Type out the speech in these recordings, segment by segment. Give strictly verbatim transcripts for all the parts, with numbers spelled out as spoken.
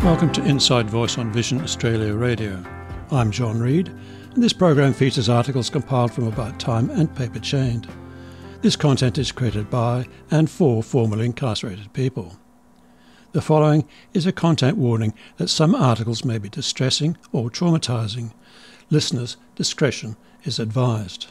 Welcome to Inside Voice on Vision Australia Radio. I'm John Reid, and this program features articles compiled from About Time and Paper Chained. This content is created by and for formerly incarcerated people. The following is a content warning that some articles may be distressing or traumatising. Listeners' discretion is advised.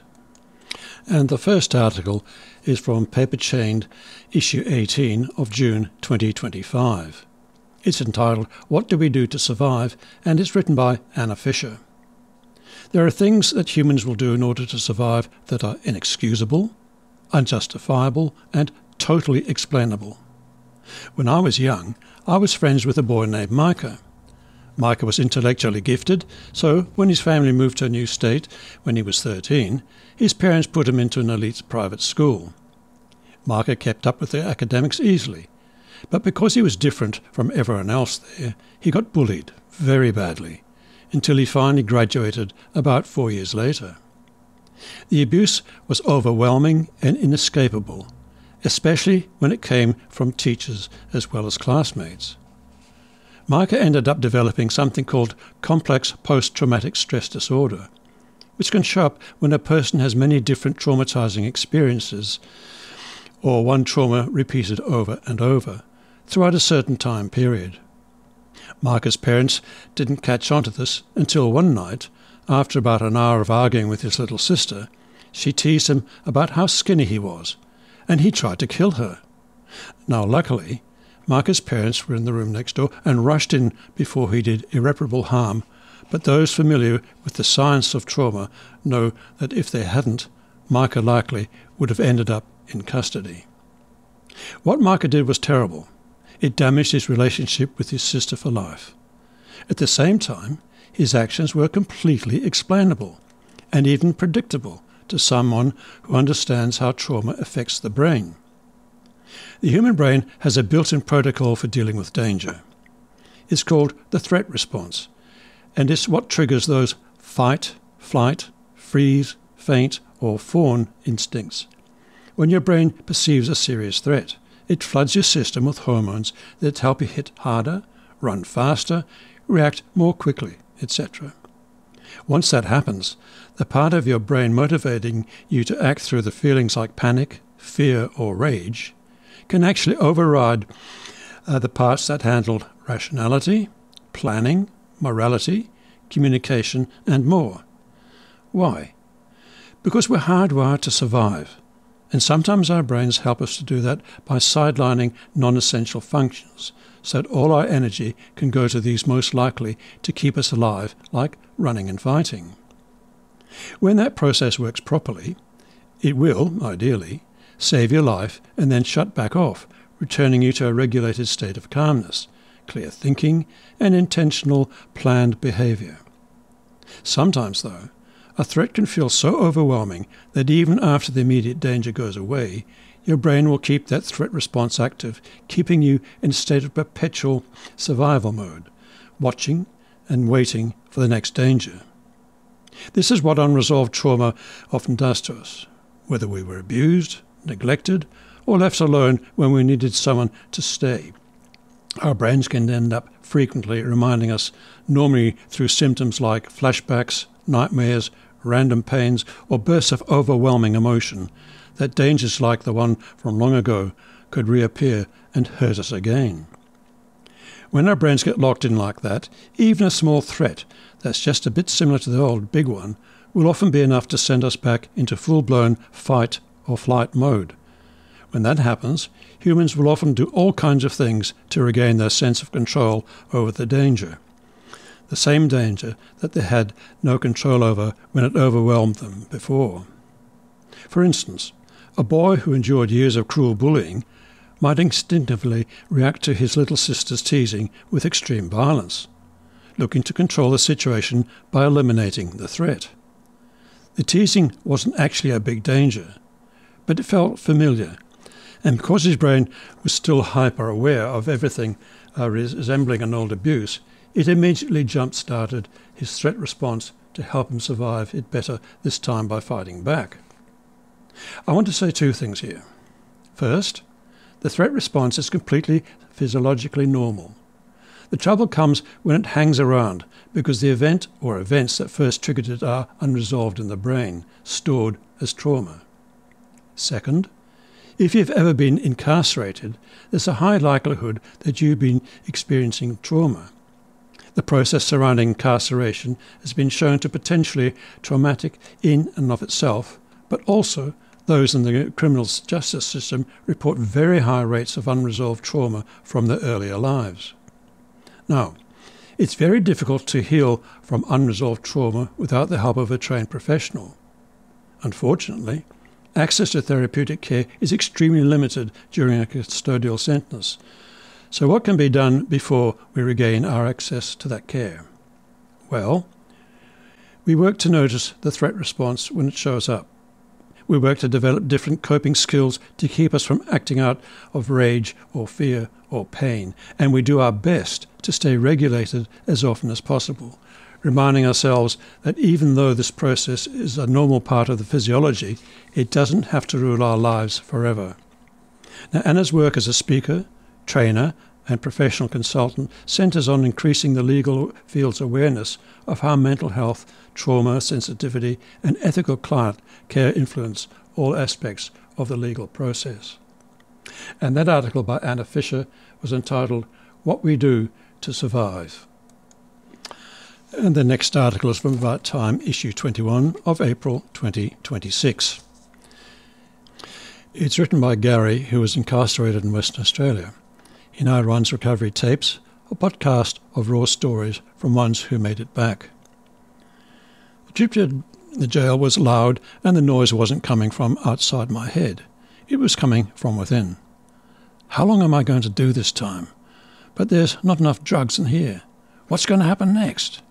And the first article is from Paper Chained, issue eighteen of June twenty twenty-five. It's entitled, What Do We Do to Survive? And it's written by Anna Fisher. There are things that humans will do in order to survive that are inexcusable, unjustifiable, and totally explainable. When I was young, I was friends with a boy named Micah. Micah was intellectually gifted, so when his family moved to a new state when he was thirteen, his parents put him into an elite private school. Micah kept up with the academics easily, but because he was different from everyone else there, he got bullied very badly, until he finally graduated about four years later. The abuse was overwhelming and inescapable, especially when it came from teachers as well as classmates. Micah ended up developing something called complex post-traumatic stress disorder, which can show up when a person has many different traumatizing experiences, or one trauma repeated over and over, throughout a certain time period. Micah's parents didn't catch on to this until one night, after about an hour of arguing with his little sister, she teased him about how skinny he was, and he tried to kill her. Now luckily, Micah's parents were in the room next door and rushed in before he did irreparable harm, but those familiar with the science of trauma know that if they hadn't, Micah likely would have ended up in custody. What Micah did was terrible. It damaged his relationship with his sister for life. At the same time, his actions were completely explainable and even predictable to someone who understands how trauma affects the brain. The human brain has a built-in protocol for dealing with danger. It's called the threat response, and it's what triggers those fight, flight, freeze, faint, or fawn instincts. When your brain perceives a serious threat, it floods your system with hormones that help you hit harder, run faster, react more quickly, et cetera. Once that happens, the part of your brain motivating you to act through the feelings like panic, fear, or rage can actually override uh, the parts that handled rationality, planning, morality, communication, and more. Why? Because we're hardwired to survive. And sometimes our brains help us to do that by sidelining non-essential functions, so that all our energy can go to these most likely to keep us alive, like running and fighting. When that process works properly, it will, ideally, save your life and then shut back off, returning you to a regulated state of calmness, clear thinking, and intentional, planned behaviour. Sometimes, though, a threat can feel so overwhelming that even after the immediate danger goes away, your brain will keep that threat response active, keeping you in a state of perpetual survival mode, watching and waiting for the next danger. This is what unresolved trauma often does to us, whether we were abused, neglected, or left alone when we needed someone to stay. Our brains can end up frequently reminding us, normally through symptoms like flashbacks, nightmares, random pains, or bursts of overwhelming emotion, that dangers like the one from long ago could reappear and hurt us again. When our brains get locked in like that, even a small threat that's just a bit similar to the old big one will often be enough to send us back into full-blown fight or flight mode. When that happens, humans will often do all kinds of things to regain their sense of control over the danger. The same danger that they had no control over when it overwhelmed them before. For instance, a boy who endured years of cruel bullying might instinctively react to his little sister's teasing with extreme violence, looking to control the situation by eliminating the threat. The teasing wasn't actually a big danger, but it felt familiar, and because his brain was still hyper-aware of everything uh, resembling an old abuse, it immediately jump-started his threat response to help him survive it better, this time by fighting back. I want to say two things here. First, the threat response is completely physiologically normal. The trouble comes when it hangs around, because the event or events that first triggered it are unresolved in the brain, stored as trauma. Second, if you've ever been incarcerated, there's a high likelihood that you've been experiencing trauma. The process surrounding incarceration has been shown to potentially traumatic in and of itself, but also those in the criminal justice system report very high rates of unresolved trauma from their earlier lives. Now, it's very difficult to heal from unresolved trauma without the help of a trained professional. Unfortunately, access to therapeutic care is extremely limited during a custodial sentence. So what can be done before we regain our access to that care? Well, we work to notice the threat response when it shows up. We work to develop different coping skills to keep us from acting out of rage or fear or pain, and we do our best to stay regulated as often as possible, reminding ourselves that even though this process is a normal part of the physiology, it doesn't have to rule our lives forever. Now, Anna's work as a speaker, trainer and professional consultant centres on increasing the legal field's awareness of how mental health, trauma, sensitivity and ethical client care influence all aspects of the legal process. And that article by Anna Fisher was entitled What We Do to Survive. And the next article is from About Time, issue twenty-one of April twenty twenty-six. It's written by Gary, who was incarcerated in Western Australia. He now runs Recovery Tapes, a podcast of raw stories from ones who made it back. The trip to the jail was loud and the noise wasn't coming from outside my head. It was coming from within. How long am I going to do this time? But there's not enough drugs in here. What's going to happen next?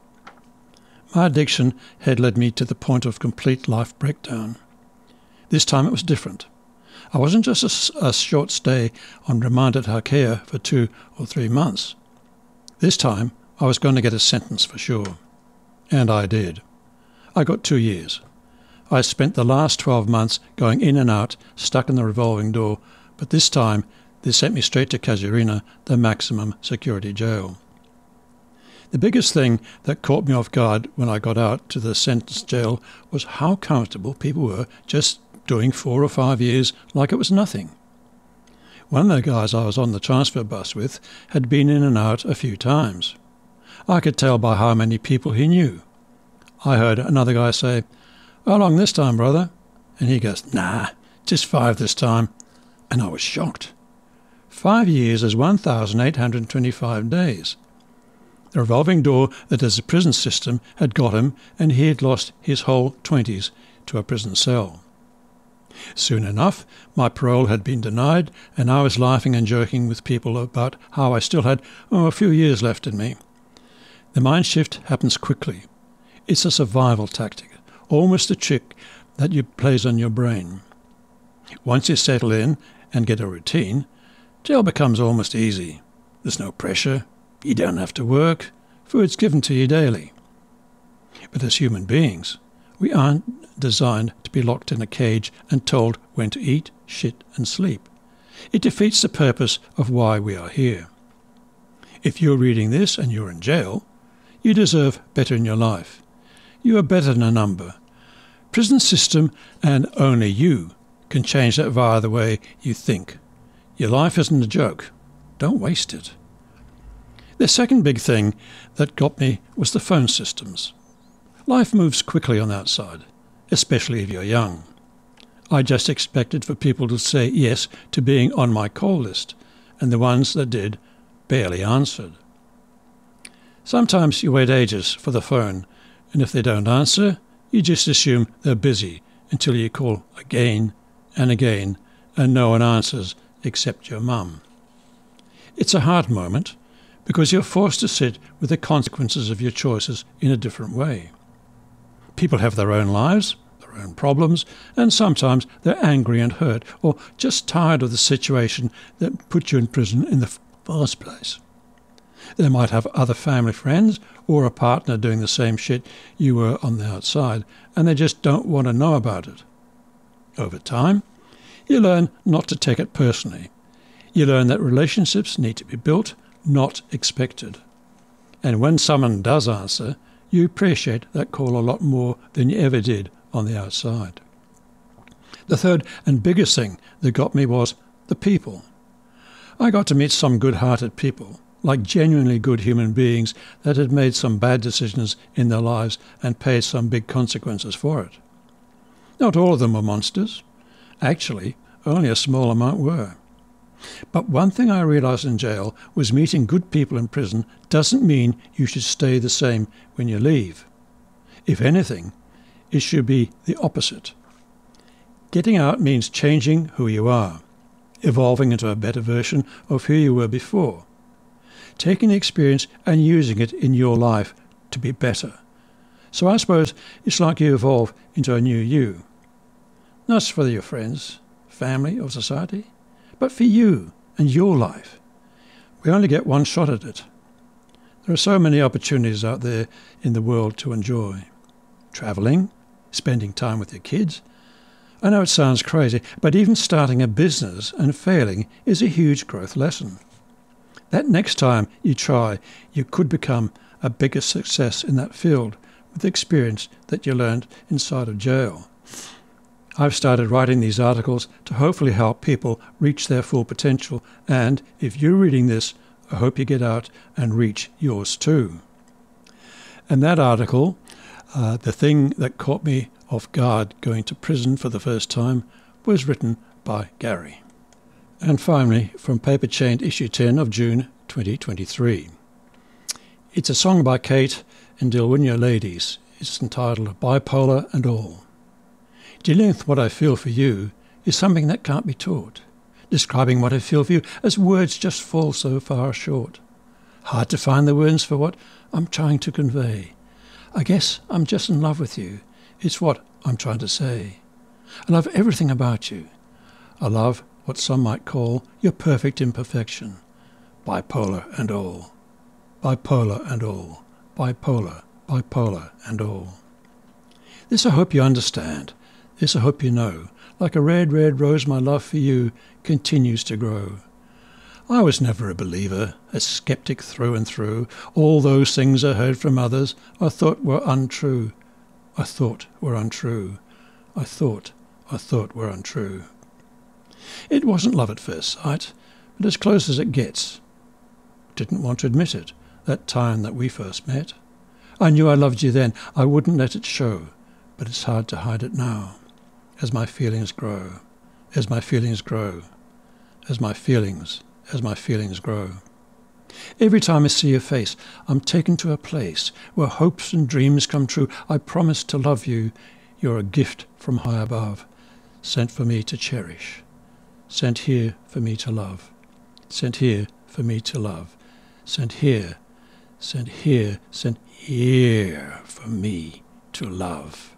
My addiction had led me to the point of complete life breakdown. This time it was different. I wasn't just a, a short stay on remanded care for two or three months. This time I was going to get a sentence for sure. And I did. I got two years. I spent the last twelve months going in and out, stuck in the revolving door, but this time they sent me straight to Casuarina, the maximum security jail. The biggest thing that caught me off guard when I got out to the sentence jail was how comfortable people were just doing four or five years like it was nothing. One of the guys I was on the transfer bus with had been in and out a few times. I could tell by how many people he knew. I heard another guy say, "How long this time, brother?" And he goes, "Nah, just five this time." And I was shocked. Five years is one thousand eight hundred twenty-five days. The revolving door that is a prison system had got him, and he had lost his whole twenties to a prison cell. Soon enough, my parole had been denied, and I was laughing and joking with people about how I still had oh, a few years left in me. The mind shift happens quickly. It's a survival tactic, almost a trick that you plays on your brain. Once you settle in and get a routine, jail becomes almost easy. There's no pressure. You don't have to work. Food's given to you daily. But as human beings, we aren't designed to be locked in a cage and told when to eat, shit and sleep. It defeats the purpose of why we are here. If you're reading this and you're in jail, you deserve better in your life. You are better than a number. Prison system and only you can change that via the way you think. Your life isn't a joke. Don't waste it. The second big thing that got me was the phone systems. Life moves quickly on the outside, especially if you're young. I just expected for people to say yes to being on my call list, and the ones that did barely answered. Sometimes you wait ages for the phone, and if they don't answer, you just assume they're busy until you call again and again, and no one answers except your mum. It's a hard moment, because you're forced to sit with the consequences of your choices in a different way. People have their own lives, their own problems, and sometimes they're angry and hurt, or just tired of the situation that put you in prison in the first place. They might have other family friends or a partner doing the same shit you were on the outside, and they just don't want to know about it. Over time, you learn not to take it personally. You learn that relationships need to be built, not expected. And when someone does answer, you appreciate that call a lot more than you ever did on the outside. The third and biggest thing that got me was the people. I got to meet some good-hearted people, like genuinely good human beings that had made some bad decisions in their lives and paid some big consequences for it. Not all of them were monsters. Actually, only a small amount were. But one thing I realised in jail was meeting good people in prison doesn't mean you should stay the same when you leave. If anything, it should be the opposite. Getting out means changing who you are, evolving into a better version of who you were before, taking the experience and using it in your life to be better. So I suppose it's like you evolve into a new you. Not for your friends, family or society, but for you and your life. We only get one shot at it. There are so many opportunities out there in the world to enjoy. Travelling, spending time with your kids. I know it sounds crazy, but even starting a business and failing is a huge growth lesson. That next time you try, you could become a bigger success in that field with the experience that you learned inside of jail. I've started writing these articles to hopefully help people reach their full potential, and if you're reading this, I hope you get out and reach yours too. And that article, uh, the thing that caught me off guard going to prison for the first time, was written by Gary. And finally, from Paper Chained issue ten of June twenty twenty-three. It's a song by Kate and Dilwyn Ladies. It's entitled Bipolar and All. Dealing with what I feel for you is something that can't be taught. Describing what I feel for you as words just fall so far short. Hard to find the words for what I'm trying to convey. I guess I'm just in love with you. It's what I'm trying to say. I love everything about you. I love what some might call your perfect imperfection. Bipolar and all. Bipolar and all. Bipolar, bipolar and all. This I hope you understand. This I hope you know. Like a red, red rose, my love for you continues to grow. I was never a believer, a skeptic through and through. All those things I heard from others I thought were untrue. I thought were untrue. I thought, I thought were untrue. It wasn't love at first sight, but as close as it gets. Didn't want to admit it, that time that we first met. I knew I loved you then, I wouldn't let it show, but it's hard to hide it now. As my feelings grow, as my feelings grow, as my feelings, as my feelings grow. Every time I see your face, I'm taken to a place where hopes and dreams come true. I promise to love you. You're a gift from high above, sent for me to cherish, sent here for me to love, sent here for me to love, sent here, sent here, sent here for me to love.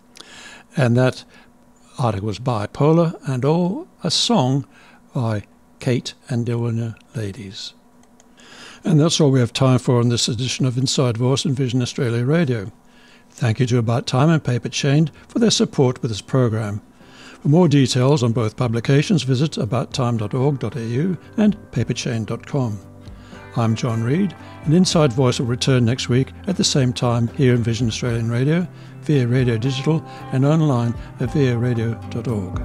And that article was Bipolar and All, a song by Kate and Dilwyn Ladies. And that's all we have time for in this edition of Inside Voice and Vision Australia Radio. Thank you to About Time and Paper Chained for their support with this program. For more details on both publications, visit about time dot org dot a u and paper chained dot com. I'm John Reid, and Inside Voice will return next week at the same time here in Vision Australian Radio, via Radio Digital and online at via radio dot org.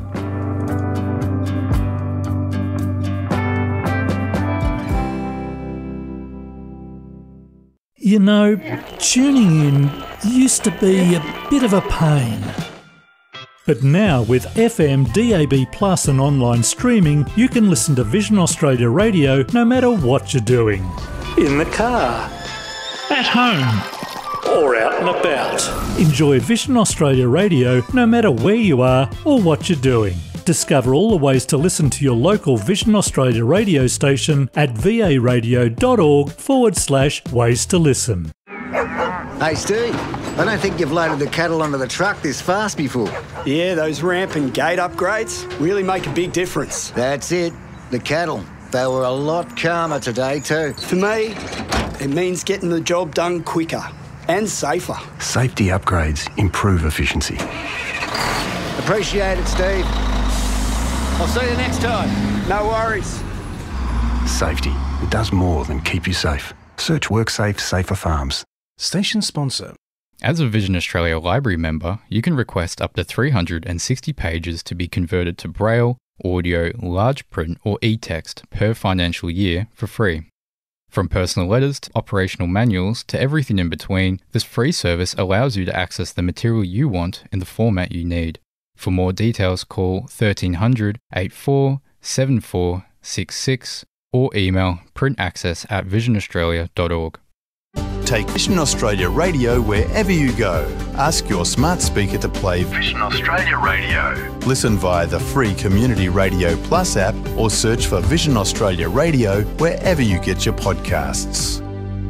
You know, tuning in used to be a bit of a pain. But now with F M, D A B plus and online streaming, you can listen to Vision Australia Radio no matter what you're doing. In the car, at home, or out and about. Enjoy Vision Australia Radio no matter where you are or what you're doing. Discover all the ways to listen to your local Vision Australia radio station at varadio.org forward slash ways to listen. Hey Steve, I don't think you've loaded the cattle onto the truck this fast before. Yeah, those ramp and gate upgrades really make a big difference. That's it, the cattle. They were a lot calmer today too. For me, it means getting the job done quicker and safer. Safety upgrades improve efficiency. Appreciate it, Steve. I'll see you next time. No worries. Safety, it does more than keep you safe. Search WorkSafe Safer Farms. Station sponsor. As a Vision Australia Library member, you can request up to three hundred sixty pages to be converted to Braille, audio, large print or e-text per financial year for free. From personal letters to operational manuals to everything in between, this free service allows you to access the material you want in the format you need. For more details, call thirteen hundred, eighty-four, seventy-four sixty-six or email printaccess at vision australia dot org. Take Vision Australia Radio wherever you go. Ask your smart speaker to play Vision Australia Radio. Listen via the free Community Radio Plus app or search for Vision Australia Radio wherever you get your podcasts.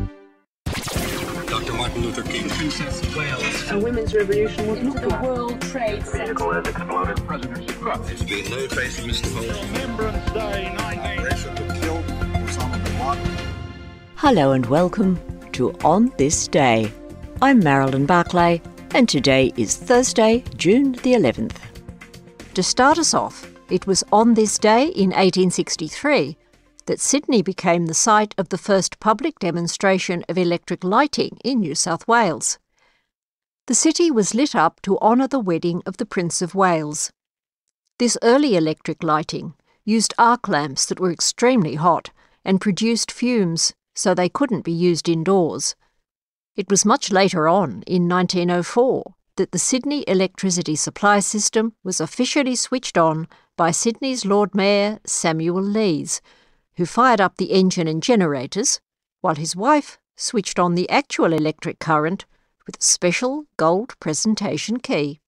Doctor Martin Luther King, Princess of Wales. A women's revolution was not the World Trade Center. Vehicle has exploded. President Trump. There's been no trace of Mister Foley. Remembrance Day nineteen. Killed Osama bin Laden. Hello and welcome to On This Day. I'm Marilyn Barclay, and today is Thursday, June the eleventh. To start us off, it was on this day in eighteen sixty-three that Sydney became the site of the first public demonstration of electric lighting in New South Wales. The city was lit up to honour the wedding of the Prince of Wales. This early electric lighting used arc lamps that were extremely hot and produced fumes, so they couldn't be used indoors. It was much later on, in nineteen oh four, that the Sydney electricity supply system was officially switched on by Sydney's Lord Mayor Samuel Lees, who fired up the engine and generators, while his wife switched on the actual electric current with a special gold presentation key.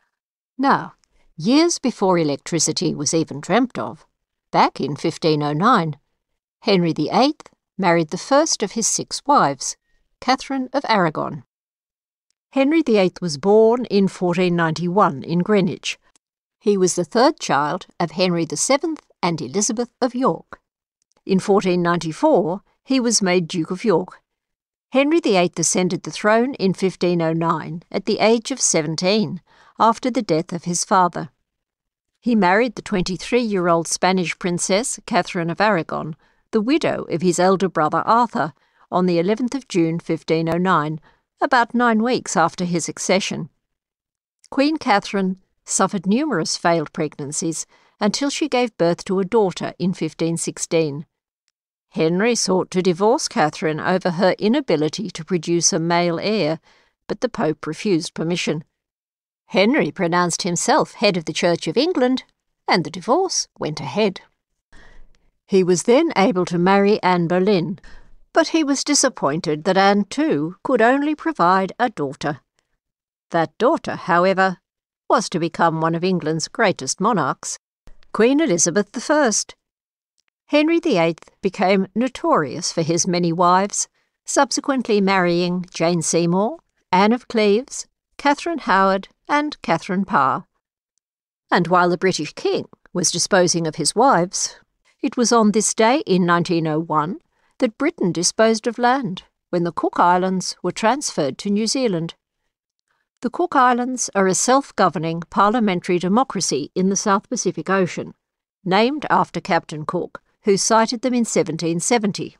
Now, years before electricity was even dreamt of, back in fifteen oh nine, Henry the Eighth married the first of his six wives, Catherine of Aragon. Henry the Eighth was born in fourteen ninety-one in Greenwich. He was the third child of Henry the Seventh and Elizabeth of York. In fourteen ninety-four, he was made Duke of York. Henry the Eighth ascended the throne in fifteen oh nine at the age of seventeen, after the death of his father. He married the twenty-three-year-old Spanish princess Catherine of Aragon, the widow of his elder brother Arthur, on the eleventh of June fifteen oh nine, about nine weeks after his accession. Queen Catherine suffered numerous failed pregnancies until she gave birth to a daughter in fifteen sixteen. Henry sought to divorce Catherine over her inability to produce a male heir, but the Pope refused permission. Henry pronounced himself head of the Church of England, and the divorce went ahead. He was then able to marry Anne Boleyn, but he was disappointed that Anne, too, could only provide a daughter. That daughter, however, was to become one of England's greatest monarchs, Queen Elizabeth the First. Henry the Eighth became notorious for his many wives, subsequently marrying Jane Seymour, Anne of Cleves, Catherine Howard, and Catherine Parr. And while the British king was disposing of his wives, it was on this day in nineteen oh one that Britain disposed of land, when the Cook Islands were transferred to New Zealand. The Cook Islands are a self-governing parliamentary democracy in the South Pacific Ocean, named after Captain Cook, who sighted them in seventeen seventy.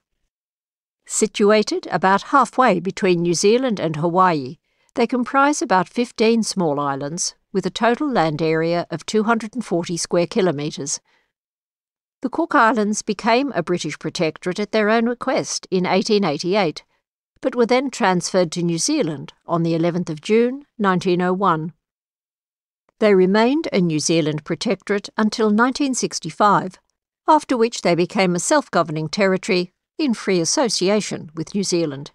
Situated about halfway between New Zealand and Hawaii, they comprise about fifteen small islands, with a total land area of two hundred forty square kilometres. The Cook Islands became a British protectorate at their own request in eighteen eighty-eight, but were then transferred to New Zealand on the eleventh of June nineteen oh one. They remained a New Zealand protectorate until nineteen sixty-five, after which they became a self-governing territory in free association with New Zealand.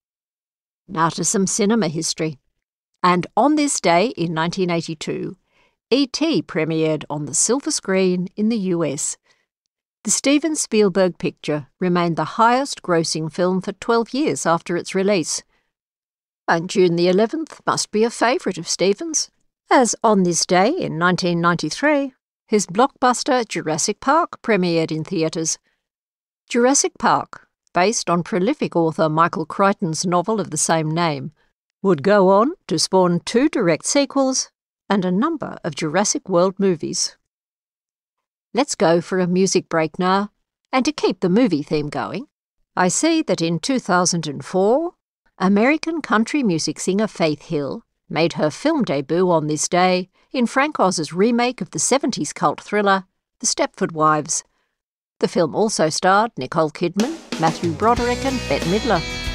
Now to some cinema history. And on this day in nineteen eighty-two, E T premiered on the silver screen in the U S. The Steven Spielberg picture remained the highest-grossing film for twelve years after its release. And June the eleventh must be a favourite of Steven's, as on this day in nineteen ninety-three, his blockbuster Jurassic Park premiered in theatres. Jurassic Park, based on prolific author Michael Crichton's novel of the same name, would go on to spawn two direct sequels and a number of Jurassic World movies. Let's go for a music break now, and to keep the movie theme going, I see that in two thousand four, American country music singer Faith Hill made her film debut on this day in Frank Oz's remake of the seventies cult thriller, The Stepford Wives. The film also starred Nicole Kidman, Matthew Broderick and Bette Midler.